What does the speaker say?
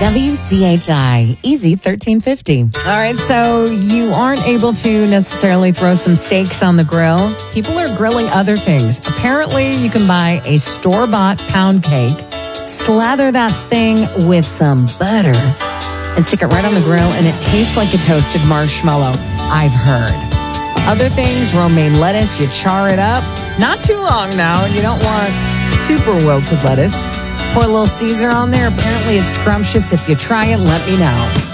WCHI, Easy 1350. All right, so you aren't able to necessarily throw some steaks on the grill. People are grilling other things. Apparently, you can buy a store-bought pound cake, slather that thing with some butter, and stick it right on the grill, and it tastes like a toasted marshmallow, I've heard. Other things, romaine lettuce, you char it up. Not too long now. You don't want super wilted lettuce. Pour a little Caesar on there. Apparently, it's scrumptious. If you try it, let me know.